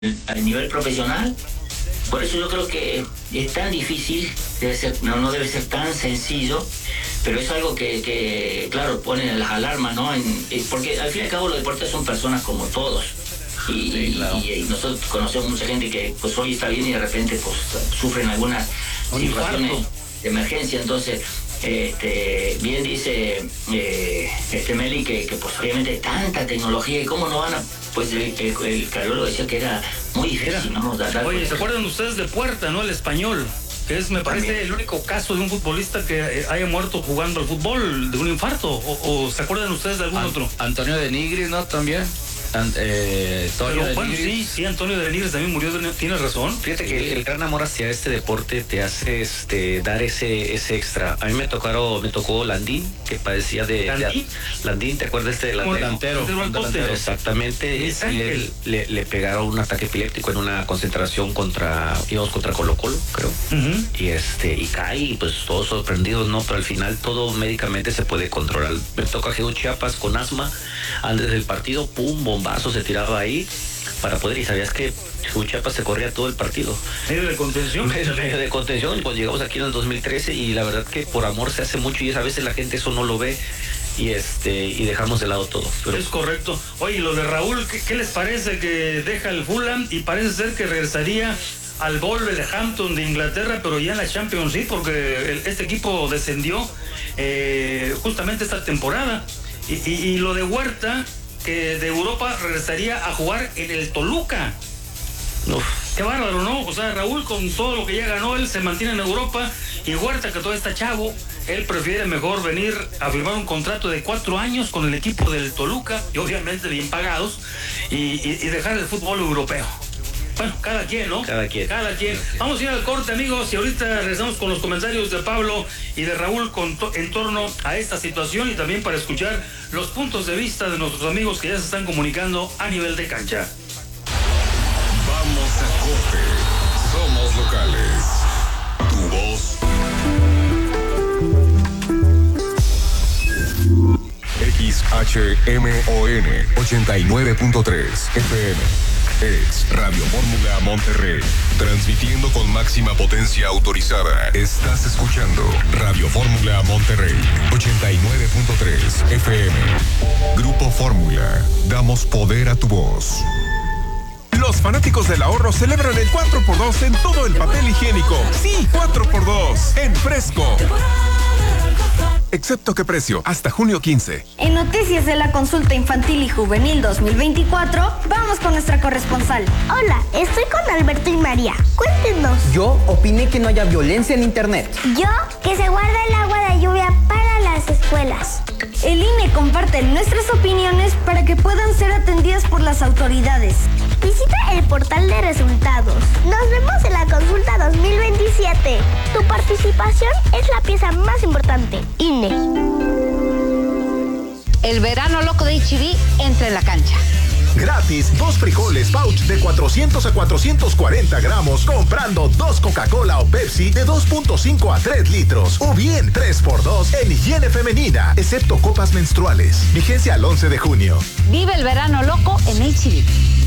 al nivel profesional. Por eso yo creo que es tan difícil, no debe ser tan sencillo, pero es algo que claro, pone las alarmas, ¿no? Porque al fin y al cabo los deportistas son personas como todos. Sí, claro. y nosotros conocemos mucha gente que pues hoy está bien y de repente pues sufren algunas situaciones de emergencia. Entonces bien dice Meli que pues obviamente tanta tecnología y cómo no van a, pues el cardiólogo decía que era muy difícil, ¿no? Oye, ¿se acuerdan ustedes de Puerta, no? El español, que es, me parece, también el único caso de un futbolista que haya muerto jugando al fútbol de un infarto, o ¿se acuerdan ustedes de algún otro? Antonio de Nigris, ¿no? También. Bueno, sí, Antonio de Nigris también murió, tienes razón. Fíjate que el gran amor hacia este deporte te hace dar ese extra. A mí me tocó Landín, que padecía de Landín, ¿te acuerdas del delantero? Exactamente, le pegaron un ataque epiléptico en una concentración contra Colo-Colo, creo. Y cae, y pues todos sorprendidos, ¿no? Pero al final todo médicamente se puede controlar. Me toca Geo Chiapas con asma, antes del partido, pum, bombazo se tiraba ahí para poder, y sabías que Chiapas se corría todo el partido. Medio de contención. Medio de contención, pues llegamos aquí en el 2013 y la verdad que por amor se hace mucho y a veces la gente eso no lo ve y dejamos de lado todo. Pero es correcto. Oye, lo de Raúl, ¿qué les parece que deja el Fulham y parece ser que regresaría al Wolverhampton de Inglaterra, pero ya en la Champions League, porque este equipo descendió justamente esta temporada? Y lo de Huerta, que de Europa regresaría a jugar en el Toluca. Uf. Qué bárbaro, ¿no? O sea, Raúl con todo lo que ya ganó, él se mantiene en Europa, y Huerta, que todavía está chavo, él prefiere mejor venir a firmar un contrato de 4 años con el equipo del Toluca, y obviamente bien pagados, y dejar el fútbol europeo. Bueno, cada quien, ¿no? Cada quien. Vamos a ir al corte, amigos, y ahorita regresamos con los comentarios de Pablo y de Raúl en torno a esta situación, y también para escuchar los puntos de vista de nuestros amigos que ya se están comunicando a nivel de cancha. Vamos a corte. Somos locales. Tu voz. XHMON 89.3 FM. Es Radio Fórmula Monterrey, transmitiendo con máxima potencia autorizada. Estás escuchando Radio Fórmula Monterrey, 89.3 FM. Grupo Fórmula, damos poder a tu voz. Los fanáticos del ahorro celebran el 4x2 en todo el papel higiénico. Sí, 4x2 en Fresco. Excepto qué precio, hasta junio 15. En noticias de la consulta infantil y juvenil 2024, vamos con nuestra corresponsal. Hola, estoy con Alberto y María. Cuéntenos. Yo opiné que no haya violencia en internet. Yo, que se guarda el agua de lluvia para las escuelas. El INE comparte nuestras opiniones para que puedan ser atendidas por las autoridades. Visita el portal de resultados. Nos vemos en la consulta 2027. Tu participación es la pieza más importante. INE. El verano loco de H-E-B entra en la cancha. Gratis, 2 frijoles pouch de 400 a 440 gramos comprando 2 Coca-Cola o Pepsi de 2.5 a 3 litros. O bien 3x2 en higiene femenina, excepto copas menstruales. Vigencia al 11 de junio. Vive el verano loco en H-E-B.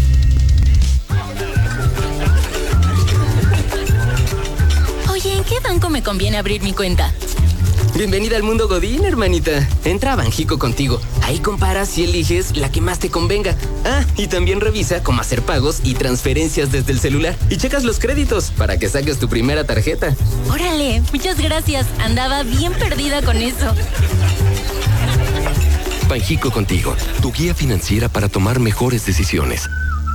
Oye, ¿en qué banco me conviene abrir mi cuenta? Bienvenida al mundo Godín, hermanita. Entra a Banjico Contigo. Ahí comparas y eliges la que más te convenga. Ah, y también revisa cómo hacer pagos y transferencias desde el celular. Y checas los créditos para que saques tu primera tarjeta. Órale, muchas gracias. Andaba bien perdida con eso. Banjico Contigo, tu guía financiera para tomar mejores decisiones.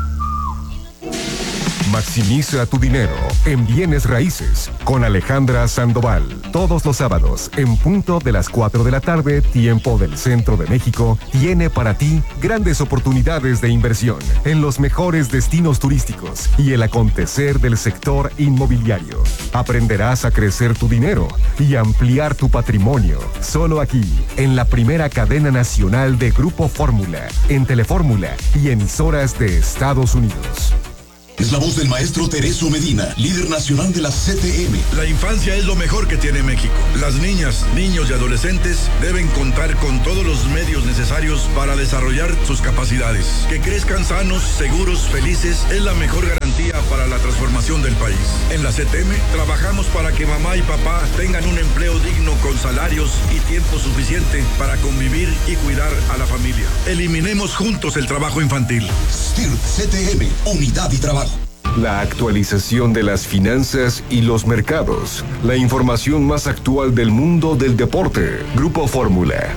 Maximiza tu dinero en bienes raíces con Alejandra Sandoval. Todos los sábados, en punto de las 4 de la tarde, tiempo del centro de México, tiene para ti grandes oportunidades de inversión en los mejores destinos turísticos y el acontecer del sector inmobiliario. Aprenderás a crecer tu dinero y ampliar tu patrimonio. Solo aquí, en la primera cadena nacional de Grupo Fórmula, en Telefórmula y emisoras de Estados Unidos. es la voz del maestro Tereso Medina, líder nacional de la CTM. La infancia es lo mejor que tiene México. Las niñas, niños y adolescentes deben contar con todos los medios necesarios para desarrollar sus capacidades. Que crezcan sanos, seguros, felices es la mejor garantía para la transformación del país. En la CTM trabajamos para que mamá y papá tengan un empleo digno con salarios y tiempo suficiente para convivir y cuidar a la familia. Eliminemos juntos el trabajo infantil. STIRT CTM, Unidad y Trabajo. La actualización de las finanzas y los mercados. La información más actual del mundo del deporte. Grupo Fórmula.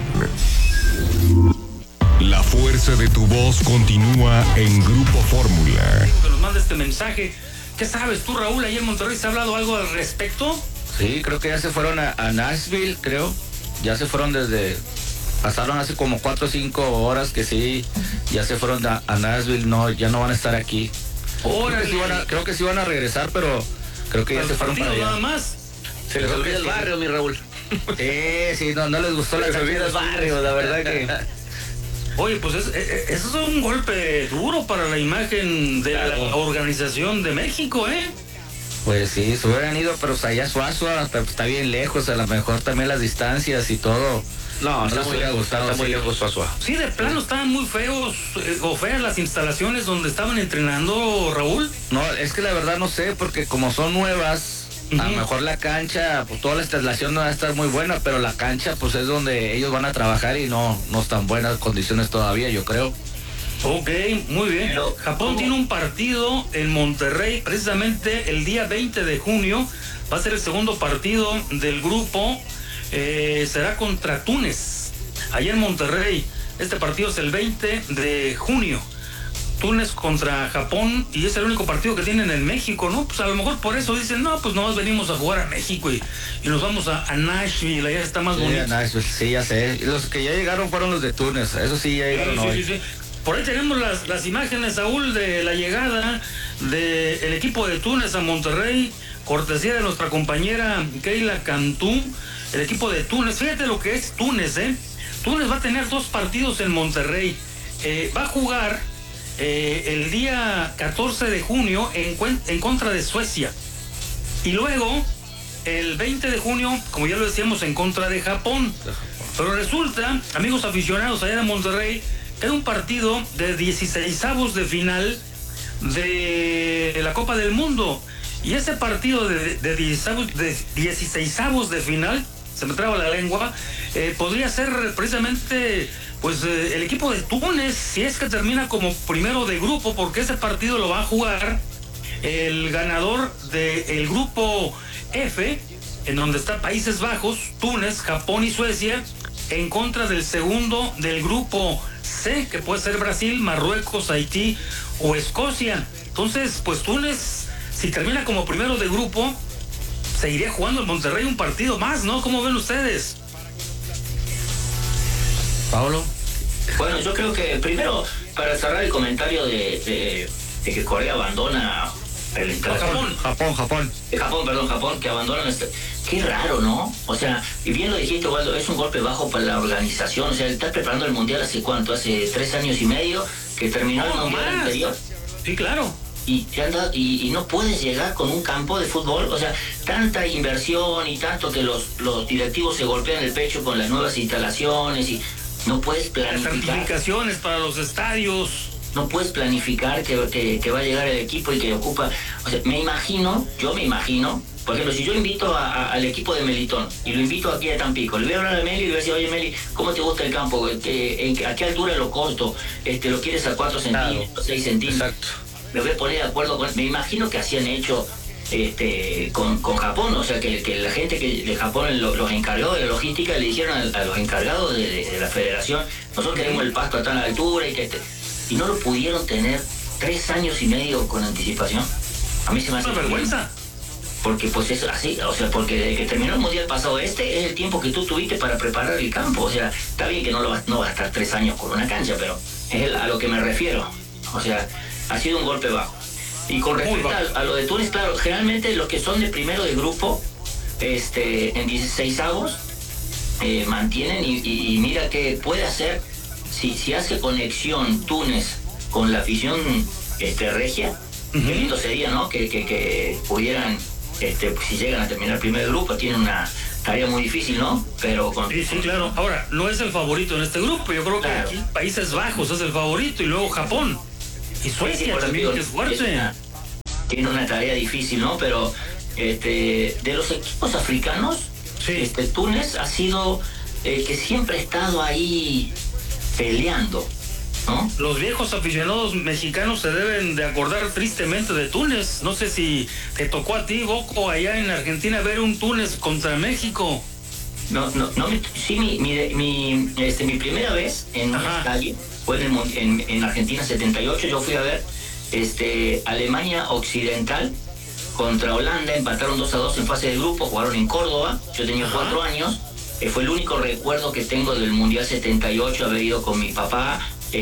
La fuerza de tu voz continúa en Grupo Fórmula. Que nos manda este mensaje. ¿Qué sabes tú, Raúl? Ayer en Monterrey se ha hablado algo al respecto. Sí, creo que ya se fueron a Nashville, creo. Ya se fueron pasaron hace como 4 o 5 horas que sí, ya se fueron a Nashville, ya no van a estar aquí. Creo que sí van a regresar, pero creo que ya se fueron para allá. Nada más. Se les olvida el barrio, mi Raúl. Sí, no les gustó la canción del barrio, la verdad que... Oye, pues eso es un golpe duro para la imagen de la organización de México, ¿eh? Pues sí, se hubieran ido, pero allá Suazua está bien lejos, a lo mejor también las distancias y todo. No les hubiera gustado, está muy lejos Suazua. Sí, de plano estaban muy feos o feas las instalaciones donde estaban entrenando, Raúl. No, es que la verdad no sé, porque como son nuevas, a lo mejor la cancha, pues toda la instalación no va a estar muy buena, pero la cancha pues es donde ellos van a trabajar y no están buenas condiciones todavía, yo creo. Ok, muy bien. Japón tiene un partido en Monterrey, precisamente el día 20 de junio, va a ser el segundo partido del grupo, será contra Túnez, allá en Monterrey. Este partido es el 20 de junio. Túnez contra Japón, y es el único partido que tienen en México, ¿no? Pues a lo mejor por eso dicen, no, pues nomás venimos a jugar a México y nos vamos a Nashville, allá está más bonito. Nashville, sí, ya sé. Los que ya llegaron fueron los de Túnez, eso sí, ya llegaron hoy. Sí. Por ahí tenemos las imágenes, Saúl, de la llegada del equipo de Túnez a Monterrey, cortesía de nuestra compañera Keila Cantú. El equipo de Túnez, fíjate lo que es Túnez, Túnez va a tener 2 partidos en Monterrey. Va a jugar el día 14 de junio en contra de Suecia. Y luego, el 20 de junio, como ya lo decíamos, en contra de Japón. Pero resulta, amigos aficionados allá de Monterrey, que era un partido de 16avos de final de la Copa del Mundo. Y ese partido de 16avos de final, se me traba la lengua, podría ser precisamente pues el equipo de Túnez, si es que termina como primero de grupo, porque ese partido lo va a jugar el ganador del grupo F, en donde está Países Bajos, Túnez, Japón y Suecia, en contra del segundo del grupo C, que puede ser Brasil, Marruecos, Haití o Escocia. Entonces, pues Túnez, si termina como primero de grupo, seguiría jugando en Monterrey un partido más, ¿no? ¿Cómo ven ustedes? Pablo. Bueno, yo creo que primero, para cerrar el comentario de que Corea abandona el instalación. Japón, que abandona qué raro, ¿no? O sea, y bien lo dijiste, Waldo, es un golpe bajo para la organización. O sea, estás preparando el Mundial hace cuánto, hace 3 años y medio, que terminó el Mundial anterior. Sí, claro. Y no puedes llegar con un campo de fútbol, o sea, tanta inversión y tanto que los directivos se golpean el pecho con las nuevas instalaciones y no puedes planificar. Las certificaciones para los estadios. No puedes planificar que va a llegar el equipo y que ocupa. O sea, yo me imagino, por ejemplo, si yo invito al equipo de Melitón y lo invito aquí a Tampico, le voy a hablar a Meli y le voy a decir, oye Meli, ¿cómo te gusta el campo? ¿A qué altura lo costo? ¿Lo quieres a 4 centímetros, 6 centímetros? Exacto. Me voy a poner de acuerdo con. Me imagino que así han hecho con Japón, o sea que la gente de Japón, los encargados de la logística, le dijeron a los encargados de la federación, nosotros queremos el pasto a tal altura y no lo pudieron tener 3 años y medio con anticipación. A mí se me hace vergüenza. Porque pues es así, o sea, porque desde que terminó el Mundial pasado, es el tiempo que tú tuviste para preparar el campo. O sea, está bien que no va a estar 3 años con una cancha, pero es a lo que me refiero. O sea, ha sido un golpe bajo. Y con respecto a lo de Túnez, claro, generalmente los que son de primero de grupo, en 16avos, mantienen y mira que puede hacer, si hace conexión Túnez con la afición regia, Qué lindo sería, ¿no? Que pudieran, si llegan a terminar el primer grupo, tienen una tarea muy difícil, ¿no? Pero sí, claro. Ahora, no es el favorito en este grupo. Yo creo que aquí Países Bajos es el favorito y luego Japón. Y Suecia también, que es fuerte. Tiene una tarea difícil, ¿no? Pero de los equipos africanos, Túnez ha sido que siempre ha estado ahí peleando, ¿no? Los viejos aficionados mexicanos se deben de acordar tristemente de Túnez. No sé si te tocó a ti, Boco, allá en Argentina ver un Túnez contra México. No, sí, mi primera vez en un estadio fue en Argentina 78. Yo fui a ver Alemania Occidental contra Holanda, empataron 2-2 en fase de grupo, jugaron en Córdoba. Yo tenía 4 años. Fue el único recuerdo que tengo del Mundial 78, haber ido con mi papá.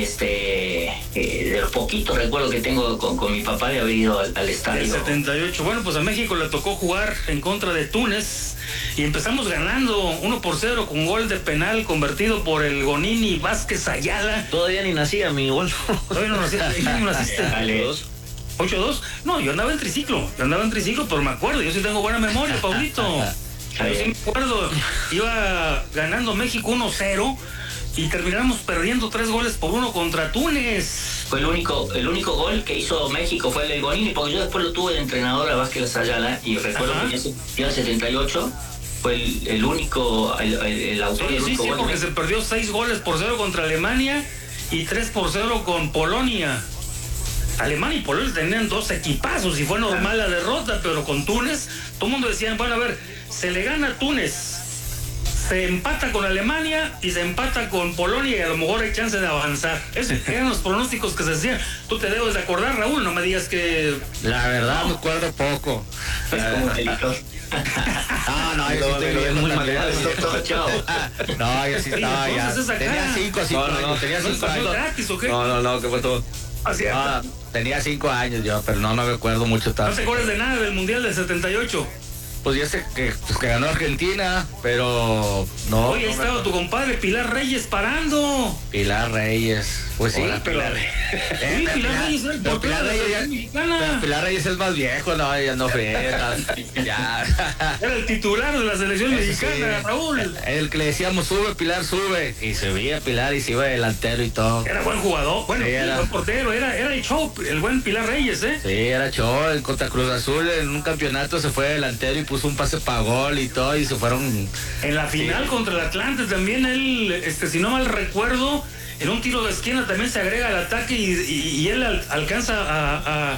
De los poquitos recuerdos que tengo con mi papá de haber ido al estadio. El 78, bueno, pues a México le tocó jugar en contra de Túnez y empezamos ganando 1-0 con gol de penal convertido por el Gonini Vázquez Ayala. Todavía ni nacía mi gol. Todavía no nacía, no naciste. 8-2. No, yo andaba en triciclo, pero me acuerdo, yo sí tengo buena memoria, Paulito. Yo sí me acuerdo, iba ganando México 1-0 y terminamos perdiendo 3-1 contra Túnez. Fue el único gol que hizo México fue el de Gonini, porque yo después lo tuve de entrenador a Vázquez Ayala y recuerdo que en el 78 fue el único, el autor del único gol. Porque se perdió 6-0 contra Alemania y 3-0 con Polonia. Alemania y Polonia tenían 2 equipazos y fue normal la derrota, pero con Túnez, todo el mundo decía, bueno, a ver, se le gana a Túnez, se empata con Alemania y se empata con Polonia y a lo mejor hay chance de avanzar. Esos eran los pronósticos que se hacían. Tú te debes de acordar, Raúl, no me digas que... La verdad, me acuerdo poco. Es como el editor. No, yo sí estoy muy mal. No, yo sí estaba ya. Tenía 5 años. No, tenía 5 años. ¿Gratis o qué? No, que fue todo. Tenía 5 años yo, pero no me recuerdo mucho tanto. ¿No te acuerdas de nada del Mundial del 78? Pues ya sé que ganó Argentina, pero no. Oye, ahí estaba tu compadre Pilar Reyes parando. Pilar Reyes. Pues sí, Pilar Reyes es el Pilar Reyes mexicana. Pilar Reyes es más viejo, no, ya no friega. Ya. Era el titular de la selección mexicana, Raúl. El que le decíamos, sube, Pilar, sube. Y se veía Pilar y se iba delantero y todo. Era buen jugador, bueno, buen portero, era el show, el buen Pilar Reyes, ¿eh? Sí, era show. Contra Cruz Azul en un campeonato se fue delantero y puso un pase para gol y todo y se fueron. En la final contra el Atlante también él, si no mal recuerdo, en un tiro de esquina también se agrega al ataque y él alcanza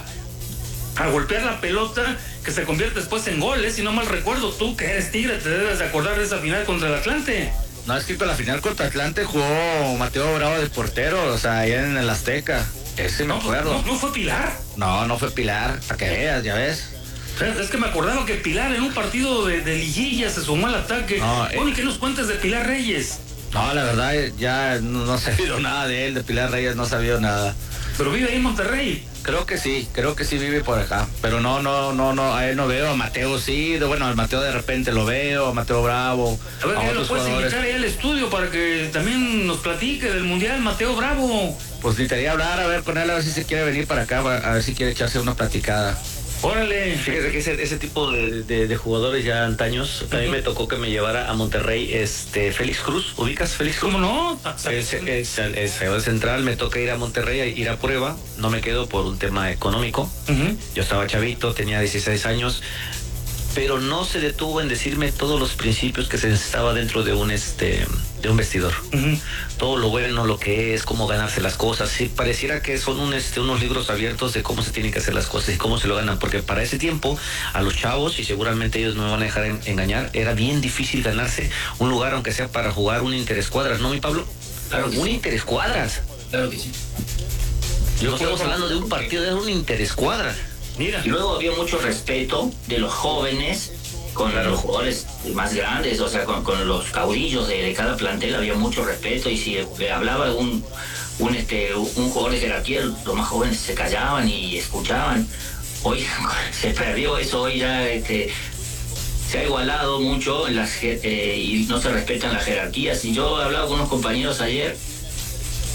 a golpear la pelota que se convierte después en gol, si no mal recuerdo. Tú que eres Tigre te debes de acordar de esa final contra el Atlante. No, es que con la final contra Atlante jugó Mateo Bravo de portero, o sea, allá en el Azteca. Ese me acuerdo. ¿No fue Pilar? No fue Pilar, para que veas, ya ves. Es que me acordaba que Pilar en un partido de liguilla se sumó al ataque. Bueno, ¿y qué nos cuentas de Pilar Reyes? No, la verdad ya no he sabido nada de él, de Pilar Reyes no he sabido nada. ¿Pero vive ahí en Monterrey? Creo que sí vive por acá. Pero no, a él no veo, a Mateo sí, bueno, al Mateo de repente lo veo, a Mateo Bravo. A ver, ¿qué lo puedes invitar ahí al estudio para que también nos platique del Mundial, Mateo Bravo? Pues necesitaría hablar, a ver con él, a ver si se quiere venir para acá, a ver si quiere echarse una platicada. Órale. Fíjate que ese tipo de jugadores ya antaños, a mí me tocó que me llevara a Monterrey Félix Cruz. ¿Ubicas Félix Cruz? ¿Cómo no? El central, me toca ir a Monterrey, ir a prueba. No me quedo por un tema económico. Yo estaba chavito, tenía 16 años, pero no se detuvo en decirme todos los principios que se necesitaba dentro de un vestidor. Todo lo bueno, lo que es, cómo ganarse las cosas. Sí, pareciera que son unos libros abiertos de cómo se tienen que hacer las cosas y cómo se lo ganan, porque para ese tiempo a los chavos, y seguramente ellos no me van a dejar engañar, era bien difícil ganarse un lugar, aunque sea para jugar un interescuadras, ¿no, mi Pablo? Claro que un sí. Interescuadras. Claro que sí. No estamos hablando de un partido, era un interescuadras. Mira. Y luego había mucho respeto de los jóvenes con los jugadores más grandes, o sea, con los caudillos de cada plantel había mucho respeto, y si hablaba un jugador de jerarquía, los más jóvenes se callaban y escuchaban. Hoy se perdió eso, hoy ya se ha igualado mucho y no se respetan las jerarquías. Y yo he hablado con unos compañeros ayer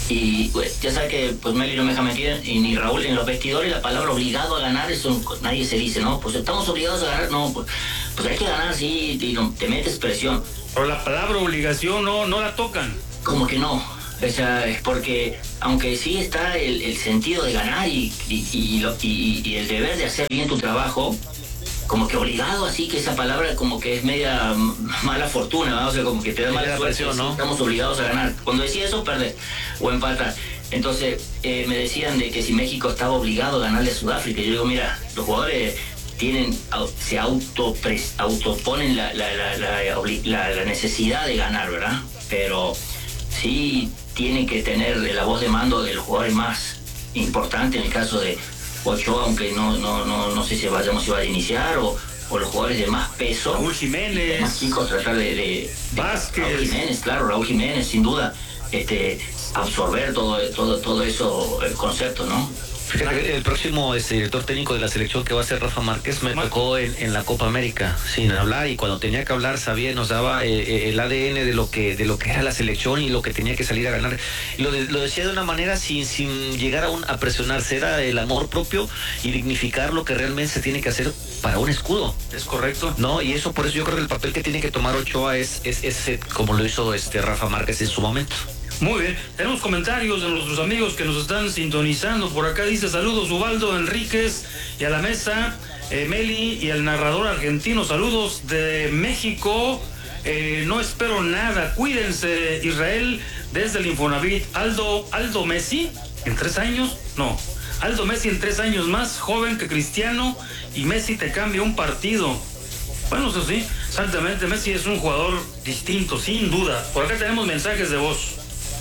Y pues, ya sabes que pues Meli no me deja mentir, y ni Raúl, en los vestidores la palabra obligado a ganar, eso nadie se dice, ¿no? Pues estamos obligados a ganar, no, pues hay que ganar, sí, y no, te metes presión. Pero la palabra obligación no la tocan. Como que no, o sea, es porque aunque sí está el sentido de ganar y el deber de hacer bien tu trabajo, como que obligado, así que esa palabra como que es media mala fortuna, ¿no? O sea, como que te da mala suerte, ¿no? Estamos obligados a ganar. Cuando decía eso, perder o empatar. Entonces, me decían de que si México estaba obligado a ganarle a Sudáfrica, yo digo, mira, los jugadores se autoponen la necesidad de ganar, ¿verdad? Pero sí tienen que tener la voz de mando de los jugadores más importantes, en el caso de Ochoa, aunque no sé si va a iniciar, o los jugadores de más peso. Raúl Jiménez. Más chicos, tratar de Vázquez. Raúl Jiménez, claro, Raúl Jiménez, sin duda. Absorber todo eso, el concepto, ¿no? Fíjate, el próximo director técnico de la selección, que va a ser Rafa Márquez, me tocó en la Copa América sin hablar, y cuando tenía que hablar sabía, nos daba el ADN de lo que era la selección y lo que tenía que salir a ganar, y lo decía de una manera sin llegar a presionarse, era el amor propio y dignificar lo que realmente se tiene que hacer para un escudo. Es correcto. No, y por eso yo creo que el papel que tiene que tomar Ochoa es como lo hizo Rafa Márquez en su momento. Muy bien, tenemos comentarios de nuestros amigos que nos están sintonizando. Por acá dice: saludos Ubaldo Enríquez y a la mesa, Meli y al narrador argentino, saludos de México. No espero nada, cuídense. Israel desde el Infonavit. Aldo Messi en 3 años, no, Aldo Messi en 3 años más joven que Cristiano, y Messi te cambia un partido. Bueno, eso sí, exactamente, Messi es un jugador distinto, sin duda. Por acá tenemos mensajes de voz.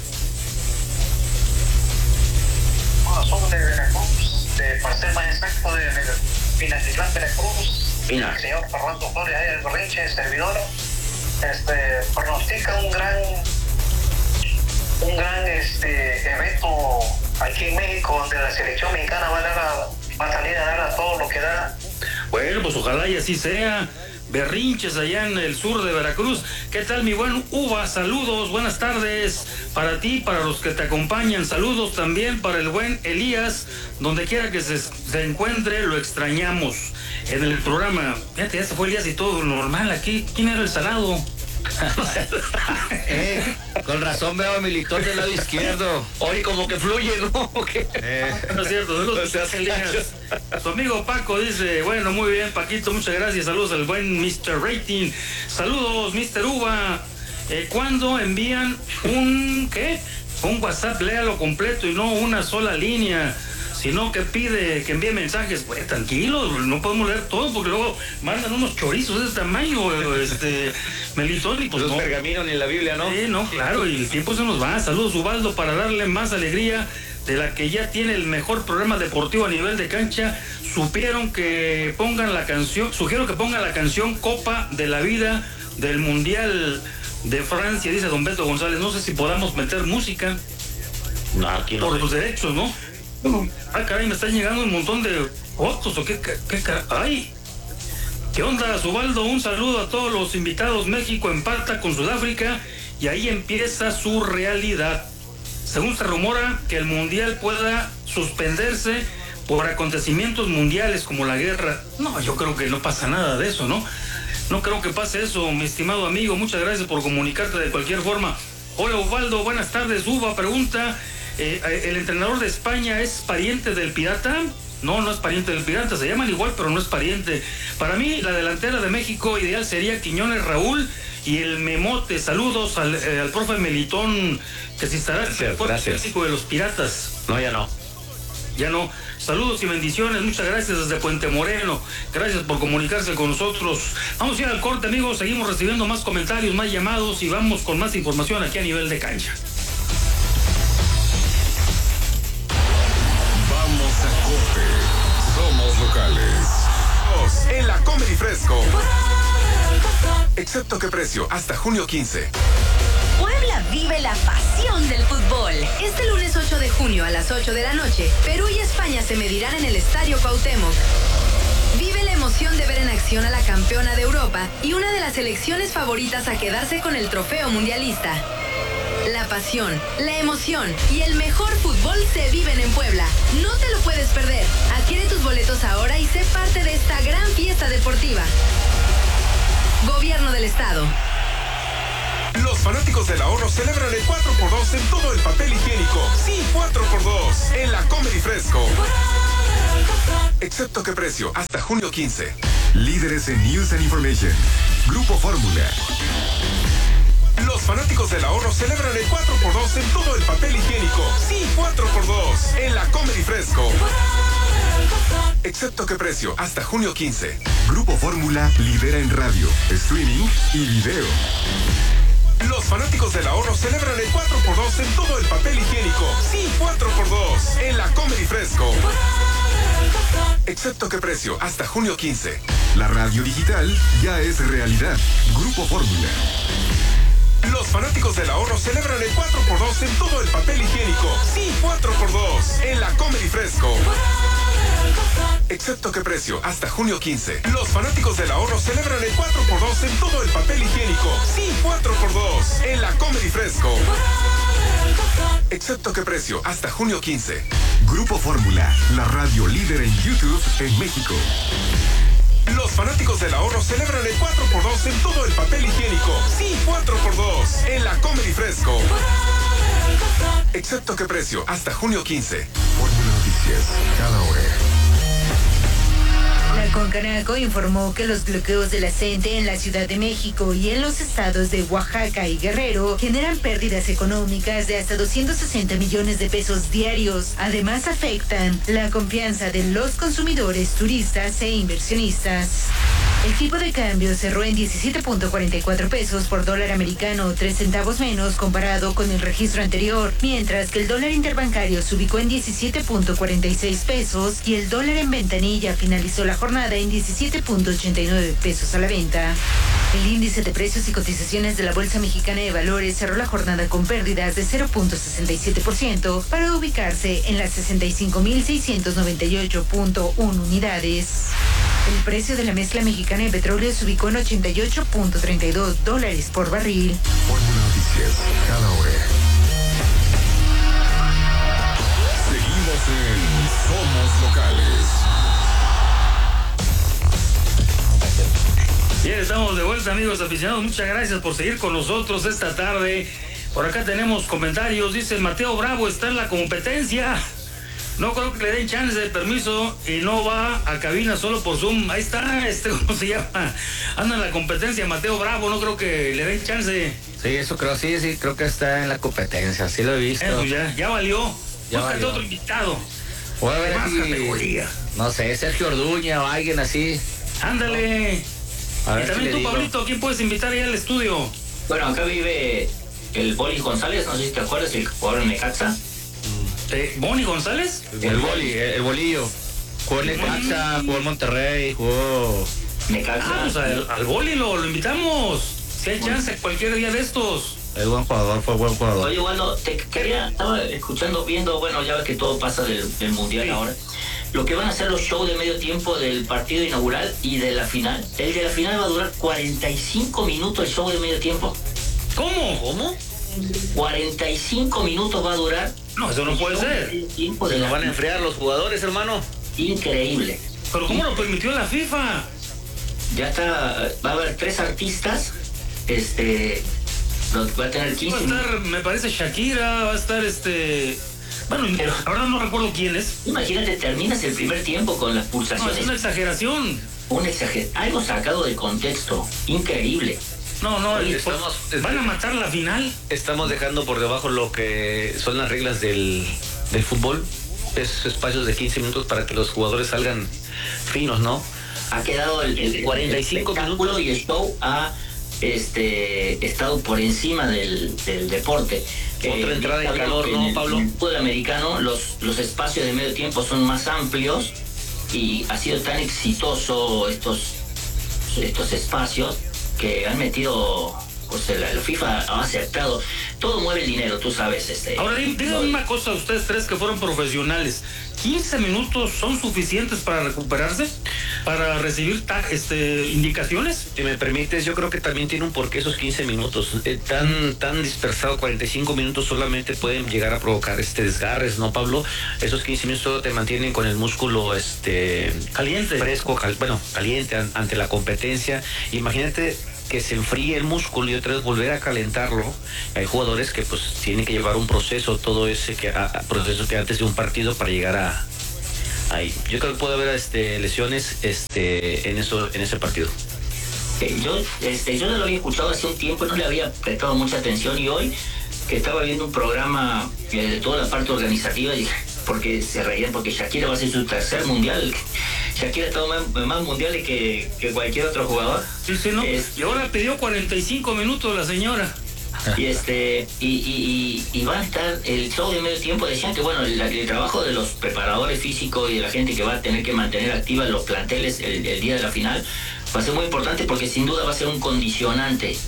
Somos de Veracruz, para ser más exacto, de Pinatitlán, Veracruz. El señor Fernando Flores, ahí del Berrinche, servidor, pronostica un gran evento aquí en México, donde la selección mexicana va a salir a dar a todo lo que da. Bueno, pues ojalá y así sea. Berrinches allá en el sur de Veracruz. ¿Qué tal, mi buen Uva? Saludos, buenas tardes para ti, para los que te acompañan. Saludos también para el buen Elías, donde quiera que se encuentre, lo extrañamos en el programa. Fíjate, ya se fue Elías y todo normal aquí. ¿Quién era el salado? Con razón veo a Militón del lado izquierdo. Hoy como que fluye, ¿no? No es cierto, su amigo Paco dice: bueno, muy bien, Paquito, muchas gracias. Saludos al buen Mr. Rating. Saludos, Mr. Uva. ¿Cuándo envían un WhatsApp? Léalo completo y no una sola línea, sino que pide que envíe mensajes. Pues tranquilo, no podemos leer todo porque luego mandan unos chorizos de ese tamaño, Melitón, y pues los no. pergaminos ni en la Biblia, ¿no? Sí, no, claro, y el tiempo se nos va. Saludos, Ubaldo, para darle más alegría de la que ya tiene el mejor programa deportivo a nivel de cancha. Sugiero que pongan la canción Copa de la Vida del Mundial de Francia, dice don Beto González. No sé si podamos meter música. No, aquí no. Por los derechos, ¿no? Caray, me están llegando un montón de fotos, ¿o qué ay? ¿Qué onda, Ubaldo? Un saludo a todos los invitados. México empata con Sudáfrica y ahí empieza su realidad. Según se rumora que el mundial pueda suspenderse por acontecimientos mundiales como la guerra. No, yo creo que no pasa nada de eso, ¿no? No creo que pase eso, mi estimado amigo. Muchas gracias por comunicarte de cualquier forma. Hola, Ubaldo, buenas tardes. Uva pregunta: ¿el entrenador de España es pariente del Pirata? No es pariente del Pirata, se llaman igual, pero no es pariente. Para mí, la delantera de México ideal sería Quiñones, Raúl y el Memote. Saludos al profe Melitón, que si estará en el físico de los Piratas. No, ya no. Ya no. Saludos y bendiciones, muchas gracias desde Puente Moreno. Gracias por comunicarse con nosotros. Vamos a ir al corte, amigos. Seguimos recibiendo más comentarios, más llamados y vamos con más información aquí a nivel de cancha. Vamos a corte. Somos locales. En la Comedy Fresco. Excepto que precio, hasta junio 15. Puebla vive la pasión del fútbol. Este lunes 8 de junio a las 8 de la noche, Perú y España se medirán en el Estadio Cuauhtémoc. Vive la emoción de ver en acción a la campeona de Europa y una de las selecciones favoritas a quedarse con el trofeo mundialista. La pasión, la emoción y el mejor fútbol se viven en Puebla. No te lo puedes perder. Adquiere tus boletos ahora y sé parte de esta gran fiesta deportiva. Gobierno del Estado. Los fanáticos de la Oro celebran el 4x2 en todo el papel higiénico. Sí, 4x2 en la Comedy Fresco. Excepto que precio, hasta junio 15. Líderes en News and Information. Grupo Fórmula. Los fanáticos del ahorro celebran el 4x2 en todo el papel higiénico. Sí, 4x2 en la Comedy Fresco. Excepto que precio, hasta junio 15. Grupo Fórmula lidera en radio, streaming y video. Los fanáticos del ahorro celebran el 4x2 en todo el papel higiénico. Sí, 4x2 en la Comedy Fresco. Excepto que precio, hasta junio 15. La radio digital ya es realidad. Grupo Fórmula. Los fanáticos del ahorro celebran el 4x2 en todo el papel higiénico. Sí, 4x2 en la Comedy Fresco. Excepto que precio, hasta junio 15. Los fanáticos del ahorro celebran el 4x2 en todo el papel higiénico. Sí, 4x2 en la Comedy Fresco. Excepto que precio, hasta junio 15. Grupo Fórmula, la radio líder en YouTube en México. Los fanáticos del ahorro celebran el 4x2 en todo el papel higiénico. Sí, 4x2 en la Comedy Fresco. Excepto que precio, hasta junio 15. Fórmula Noticias, cada hora. La Concanaco informó que los bloqueos de la CENTE en la Ciudad de México y en los estados de Oaxaca y Guerrero generan pérdidas económicas de hasta 260 millones de pesos diarios. Además, afectan la confianza de los consumidores, turistas e inversionistas. El tipo de cambio cerró en 17.44 pesos por dólar americano, 3 centavos menos comparado con el registro anterior, mientras que el dólar interbancario se ubicó en 17.46 pesos y el dólar en ventanilla finalizó la jornada en 17.89 pesos a la venta. El índice de precios y cotizaciones de la Bolsa Mexicana de Valores cerró la jornada con pérdidas de 0.67% para ubicarse en las 65.698.1 unidades. El precio de la mezcla mexicana de petróleo se ubicó en $88.32 por barril. Fórmula Noticias, cada hora. Seguimos en Somos Locales. Bien, estamos de vuelta, amigos aficionados. Muchas gracias por seguir con nosotros esta tarde. Por acá tenemos comentarios. Dice Mateo Bravo está en la competencia. No creo que le den chance de permiso y no va a cabina solo por Zoom. Ahí está, ¿cómo se llama? Anda en la competencia Mateo Bravo, no creo que le den chance. Sí, eso creo, sí, creo que está en la competencia, sí lo he visto. Ya valió. Ya búscate valió. Otro invitado. Voy a ver más aquí, categoría. no sé, Sergio Orduña o alguien así. Ándale. A ver y también si tú, Pablito, ¿quién puedes invitar ahí al estudio? Bueno, acá vive el Boli González, no sé si te acuerdas, el jugador en Necaxa. ¿Boni González? El bolillo. Jugó en Necaxa, jugó en Monterrey, jugó... Necaxa. Pues al Boli lo invitamos. Si hay chance, cualquier día de estos. Es buen jugador, fue buen jugador. Oye, bueno, estaba escuchando, viendo, bueno, ya ves que todo pasa del Mundial ahora. Lo que van a ser los shows de medio tiempo del partido inaugural y de la final. El de la final va a durar 45 minutos el show de medio tiempo. ¿Cómo? 45 minutos va a durar. No, eso no puede ser. ¿Se nos van a enfriar los jugadores, hermano? Increíble. ¿Pero cómo lo permitió la FIFA? Ya está, va a haber 3 artistas, va a tener 15 Va a estar, me parece, Shakira, va a estar bueno, pero ahora no recuerdo quién es. Imagínate, terminas el primer tiempo con las pulsaciones. No, es una exageración. Algo sacado de contexto, increíble. No, van a matar la final. Estamos dejando por debajo lo que son las reglas del fútbol. Esos espacios de 15 minutos para que los jugadores salgan finos, ¿no? Ha quedado el 45 minutos y el show ha estado por encima del deporte. Otra entrada en calor, ¿no, Pablo? En el fútbol americano los espacios de medio tiempo son más amplios y ha sido tan exitoso estos espacios que han metido, pues la FIFA ha acertado. Todo mueve el dinero, tú sabes. Ahora díganme una cosa, ustedes tres que fueron profesionales. 15 minutos son suficientes para recuperarse, para recibir indicaciones. Si me permites, yo creo que también tiene un porqué esos 15 minutos. Tan dispersado, 45 minutos solamente pueden llegar a provocar desgarres, ¿no, Pablo? Esos 15 minutos te mantienen con el músculo caliente, fresco, caliente ante la competencia. Imagínate que se enfríe el músculo y otra vez volver a calentarlo. Hay jugadores que pues tienen que llevar un proceso, todo ese proceso que antes de un partido para llegar ahí. Yo creo que puede haber lesiones en ese partido. Yo no lo había escuchado hace un tiempo, no le había prestado mucha atención, y hoy que estaba viendo un programa de toda la parte organizativa, porque se reían porque Shakira va a ser su tercer mundial. Shakira ha estado más mundiales que cualquier otro jugador. Sí, ¿no? Y ahora pidió 45 minutos la señora. Y va a estar el show de medio tiempo. Decían que bueno, el trabajo de los preparadores físicos y de la gente que va a tener que mantener activas los planteles el día de la final va a ser muy importante, porque sin duda va a ser un condicionante,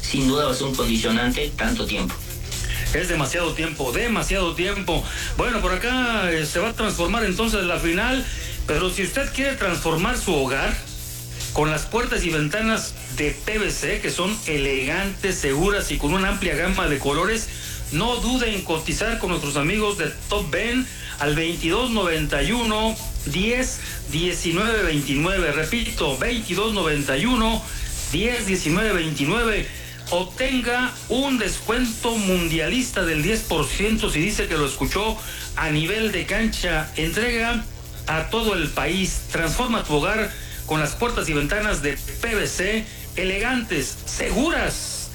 tanto tiempo. Es demasiado tiempo. Bueno, por acá se va a transformar entonces la final, pero si usted quiere transformar su hogar con las puertas y ventanas de PVC, que son elegantes, seguras y con una amplia gama de colores, no dude en cotizar con nuestros amigos de Top Ben al 2291 10 19 29. Repito, 2291 10 19 29. Obtenga un descuento mundialista del 10% si dice que lo escuchó a nivel de cancha. Entrega a todo el país. Transforma tu hogar con las puertas y ventanas de PVC, elegantes, seguras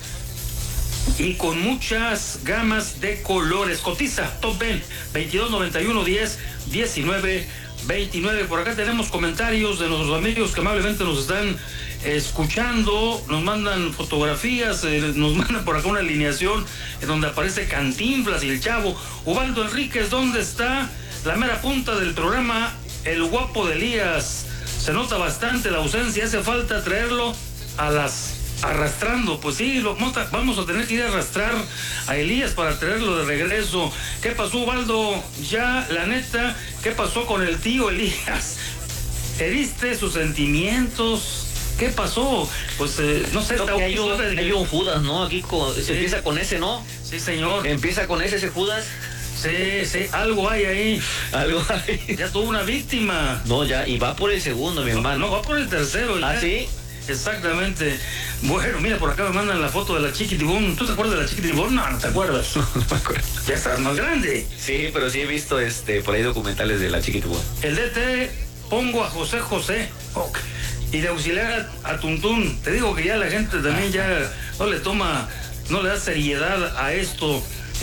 y con muchas gamas de colores. Cotiza Top Ben 2291 10 19 29. Por acá tenemos comentarios de nuestros amigos que amablemente nos están escuchando, nos mandan fotografías, nos mandan por acá una alineación en donde aparece Cantinflas y el Chavo. Ubaldo Enríquez, ¿dónde está la mera punta del programa? El guapo de Elías. Se nota bastante la ausencia, hace falta traerlo arrastrando. Pues sí, vamos a tener que ir a arrastrar a Elías para traerlo de regreso. ¿Qué pasó, Ubaldo? Ya, la neta, ¿qué pasó con el tío Elías? ¿Heriste sus sentimientos? ¿Qué pasó? Pues no sé. Hay un Judas, ¿no? Aquí se empieza con ese, ¿no? Sí, señor. Empieza con ese Judas. Sí, algo hay ahí. Ya tuvo una víctima. No, ya, y va por el segundo, mi hermano. No, va por el tercero. ¿Ah, sí? Exactamente. Bueno, mira, por acá me mandan la foto de la Chiquitibón. ¿Tú te acuerdas de la Chiquitibón? No te acuerdas. No me acuerdo. Ya estás más grande. Sí, pero sí he visto por ahí documentales de la Chiquitibón. El DT, pongo a José. Okay. Y de auxiliar a Tuntún. Te digo que ya la gente también ya no le da seriedad a esto.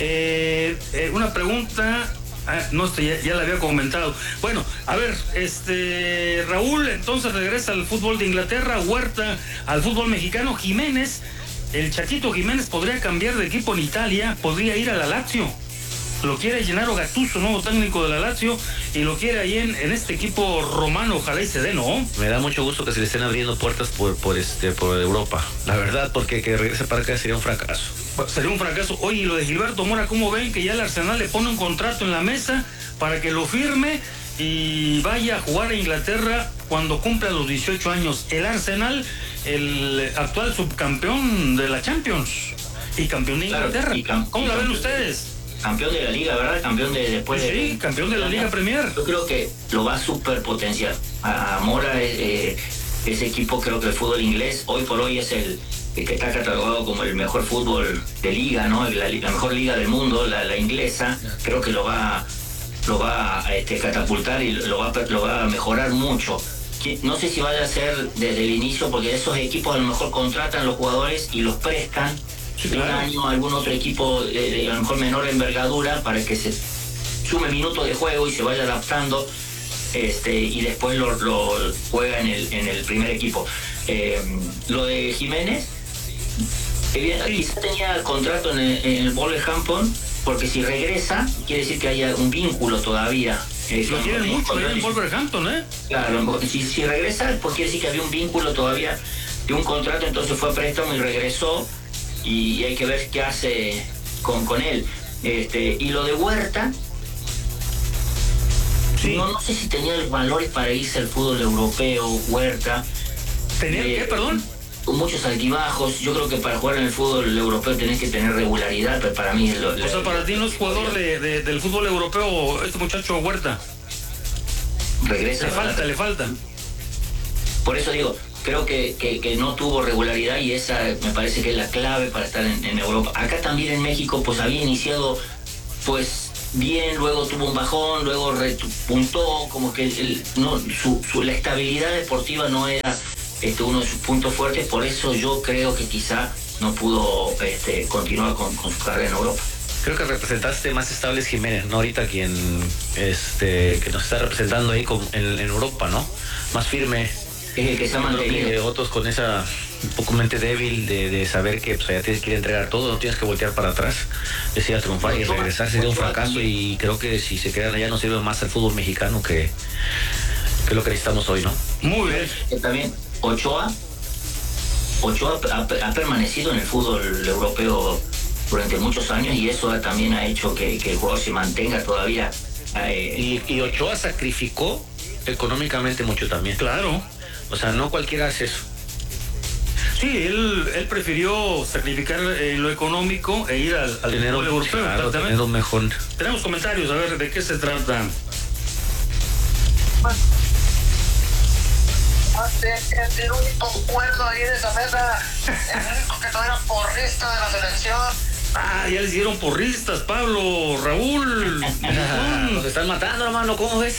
Una pregunta. Ya la había comentado. Bueno, a ver, Raúl entonces regresa al fútbol de Inglaterra, Huerta al fútbol mexicano, Jiménez, el Chaquito Jiménez podría cambiar de equipo en Italia, podría ir a la Lazio. Lo quiere Gennaro Gattuso, nuevo técnico de la Lazio, y lo quiere ahí en este equipo romano. Ojalá y se dé, ¿no? Me da mucho gusto que se le estén abriendo puertas por Europa. La verdad, porque que regrese para acá sería un fracaso. Sería un fracaso. Oye, y lo de Gilberto Mora, ¿cómo ven que ya el Arsenal le pone un contrato en la mesa para que lo firme y vaya a jugar a Inglaterra cuando cumpla los 18 años? El Arsenal, el actual subcampeón de la Champions y campeón de Inglaterra. ¿Cómo la ven ustedes? Campeón de la Liga, ¿verdad? Campeón de después de... Sí, campeón de la Liga Premier. Yo creo que lo va a superpotenciar. A Mora, ese equipo, creo que el fútbol inglés, hoy por hoy es el que está catalogado como el mejor fútbol de liga, ¿no? La mejor liga del mundo, la inglesa. Creo que lo va a catapultar y lo va a mejorar mucho. No sé si vaya a ser desde el inicio, porque esos equipos a lo mejor contratan los jugadores y los prestan. Sí, claro. Un año a algún otro equipo de a lo mejor menor envergadura para que se sume minutos de juego y se vaya adaptando y después lo juega en el primer equipo. Lo de Jiménez, quizás tenía contrato en el Wolverhampton, porque si regresa quiere decir que haya un vínculo todavía. Lo quieren mucho en Wolverhampton, ¿eh? Claro, si regresa, pues quiere decir que había un vínculo todavía de un contrato, entonces fue a préstamo y regresó. Y hay que ver qué hace con él. Y lo de Huerta, Sí. No sé si tenía los valores para irse al fútbol europeo, Huerta. ¿Tenía qué, perdón? Muchos altibajos. Yo creo que para jugar en el fútbol europeo tenés que tener regularidad, pero para mí... O sea, para ti no es jugador del fútbol europeo este muchacho Huerta. Regresa. Le falta. Por eso digo, creo que no tuvo regularidad y esa me parece que es la clave para estar en Europa. Acá también en México pues había iniciado pues bien, luego tuvo un bajón, luego repuntó, como que la estabilidad deportiva no era uno de sus puntos fuertes, por eso yo creo que quizá no pudo continuar con su carrera en Europa. Creo que representaste más estable es Jiménez, ¿no? Ahorita quien que nos está representando ahí en Europa, ¿no? Más firme. Que se ha mantenido. Otros con esa un poco mente débil de saber que pues, ya tienes que ir a entregar todo, no tienes que voltear para atrás, decir a triunfar y regresar sería un fracaso, y creo que si se quedan allá no sirve más el fútbol mexicano que lo que necesitamos hoy, ¿no? Muy bien. También Ochoa ha permanecido en el fútbol europeo durante muchos años y eso también ha hecho que el jugador se mantenga todavía. Y Ochoa sacrificó económicamente mucho también. Claro. O sea, no cualquiera hace eso. Sí, él prefirió sacrificar lo económico e ir al fútbol europeo. Claro, tener un mejor. Tenemos comentarios, a ver, ¿de qué se trata? El único cuerdo ahí de esa mesa, el único que no era porrista de la selección. Ah, ya les dieron porristas, Pablo, Raúl. Nos están matando, hermano, ¿cómo ves?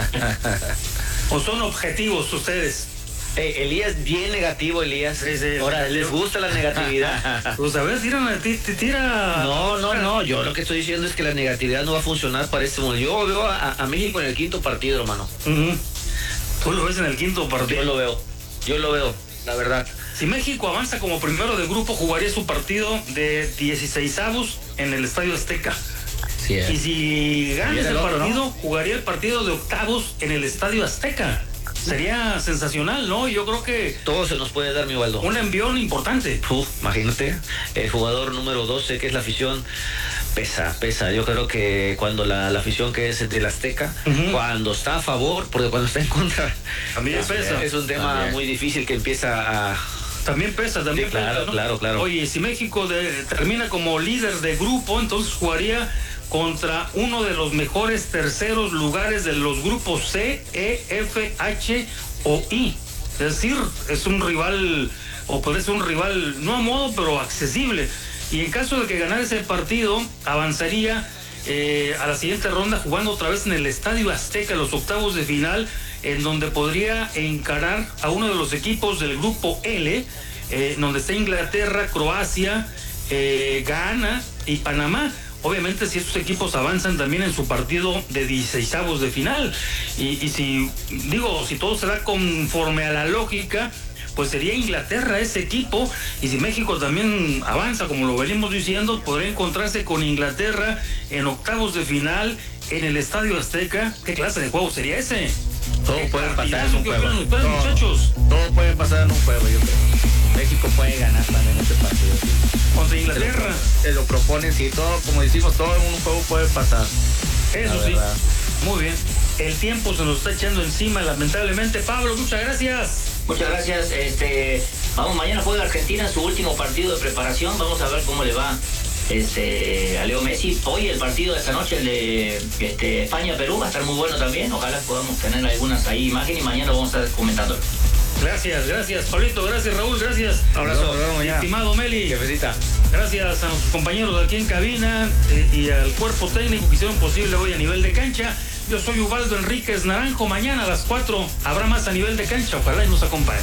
¿O son objetivos ustedes? Elías, bien negativo, Elías. Sí. Ahora, ¿les gusta la negatividad? Pues a ver, tira. No, yo lo que estoy diciendo es que la negatividad no va a funcionar para este momento. Yo veo a México en el quinto partido, hermano. ¿Tú lo ves en el quinto partido? Yo lo veo, la verdad. Si México avanza como primero de grupo, jugaría su partido de 16avos en el Estadio Azteca. Sí, y si gana ese partido, ¿no? Jugaría el partido de octavos en el Estadio Azteca. Sería sensacional, ¿no? Yo creo que... Todo se nos puede dar, mi Waldo. Un envión importante. Imagínate, el jugador número 12, que es la afición, pesa. Yo creo que cuando la afición que es del Azteca, cuando está a favor, porque cuando está en contra... También pesa. Es un tema muy difícil que empieza a... También pesa. Claro, ¿no? Claro. Oye, si México termina como líder de grupo, entonces jugaría contra uno de los mejores terceros lugares de los grupos C, E, F, H o I. Es decir, es un rival, o puede ser un rival, no a modo, pero accesible. Y en caso de que ganara ese partido, avanzaría a la siguiente ronda jugando otra vez en el Estadio Azteca, los octavos de final, en donde podría encarar a uno de los equipos del grupo L, donde está Inglaterra, Croacia, Ghana y Panamá. Obviamente si estos equipos avanzan también en su partido de 16avos de final. Y si todo se da conforme a la lógica, pues sería Inglaterra ese equipo, y si México también avanza, como lo venimos diciendo, podría encontrarse con Inglaterra en octavos de final en el Estadio Azteca. ¿Qué clase de juego sería ese? Todo puede pasar en un juego. Muchachos? Todo puede pasar en un juego, yo creo. México puede ganar también este partido. Contra Inglaterra. Se lo proponen, sí, todo, como decimos, todo en un juego puede pasar. Eso sí. Muy bien. El tiempo se nos está echando encima, lamentablemente. Pablo, muchas gracias. Muchas gracias. Vamos, mañana juega Argentina su último partido de preparación. Vamos a ver cómo le va a Leo Messi. Hoy el partido de esta noche, el de España-Perú, va a estar muy bueno también. Ojalá podamos tener algunas ahí imágenes y mañana vamos a estar comentándolo. Gracias, Pablito. Gracias, Raúl. Gracias. Abrazo, estimado Meli. Jefecita. Gracias a nuestros compañeros aquí en cabina y al cuerpo técnico que hicieron posible hoy a nivel de cancha. Yo soy Ubaldo Enríquez Naranjo. Mañana a las 4 habrá más a nivel de cancha. Ojalá y nos acompañen.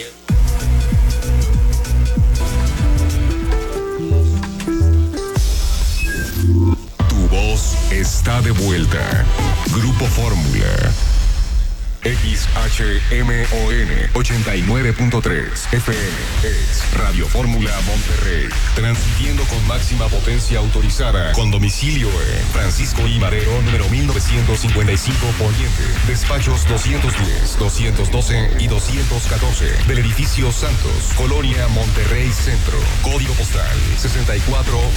Tu voz está de vuelta. Grupo Fórmula. XHMON 89.3 FM es Radio Fórmula Monterrey, transmitiendo con máxima potencia autorizada, con domicilio en Francisco I. Madero, número 1955 Poniente, despachos 210, 212 y 214 del edificio Santos, Colonia Monterrey Centro, código postal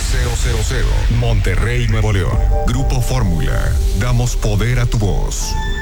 64000, Monterrey, Nuevo León. Grupo Fórmula, damos poder a tu voz.